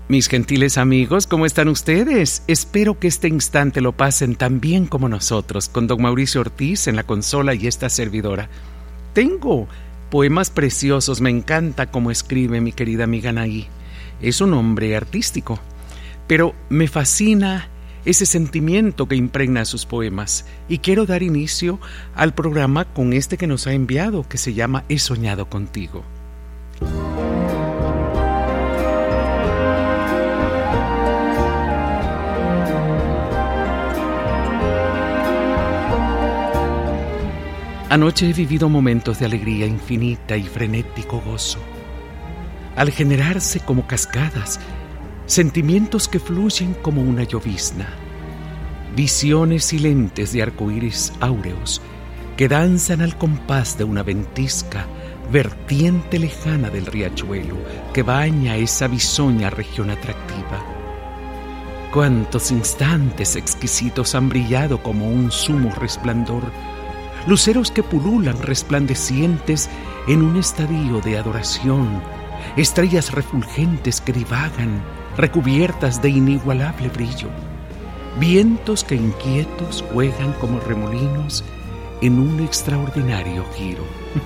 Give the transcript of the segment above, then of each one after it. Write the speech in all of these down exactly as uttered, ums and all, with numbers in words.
Mis gentiles amigos, ¿cómo están ustedes? Espero que este instante lo pasen tan bien como nosotros, con don Mauricio Ortiz en la consola y esta servidora. Tengo poemas preciosos, me encanta cómo escribe mi querida amiga Anaí. Es un hombre artístico, pero me fascina ese sentimiento que impregna sus poemas, y quiero dar inicio al programa con este que nos ha enviado, que se llama He soñado contigo. Anoche he vivido momentos de alegría infinita y frenético gozo. Al generarse como cascadas, sentimientos que fluyen como una llovizna, visiones silentes de arcoíris áureos que danzan al compás de una ventisca vertiente lejana del riachuelo que baña esa bisoña región atractiva. Cuántos instantes exquisitos han brillado como un sumo resplandor, luceros que pululan resplandecientes en un estadio de adoración, estrellas refulgentes que divagan, recubiertas de inigualable brillo, vientos que inquietos juegan como remolinos en un extraordinario giro.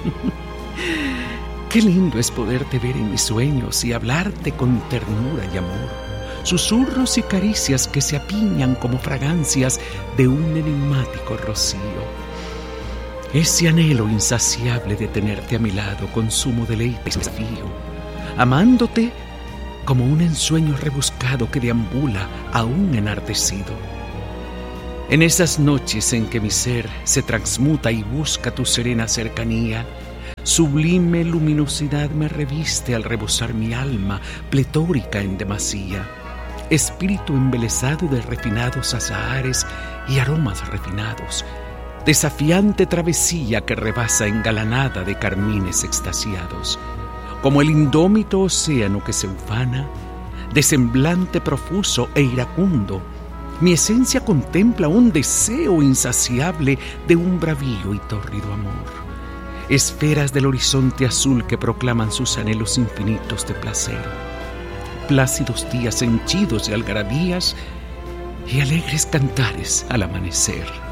Qué lindo es poderte ver en mis sueños y hablarte con ternura y amor, susurros y caricias que se apiñan como fragancias de un enigmático rocío. Ese anhelo insaciable de tenerte a mi lado con sumo deleite y desafío, amándote como un ensueño rebuscado que deambula aún enardecido. En esas noches en que mi ser se transmuta y busca tu serena cercanía, sublime luminosidad me reviste al rebosar mi alma, pletórica en demasía, espíritu embelesado de refinados azahares y aromas refinados, desafiante travesía que rebasa engalanada de carmines extasiados, como el indómito océano que se ufana, de semblante profuso e iracundo, mi esencia contempla un deseo insaciable de un bravío y tórrido amor, esferas del horizonte azul que proclaman sus anhelos infinitos de placer, plácidos días henchidos de algarabías y alegres cantares al amanecer.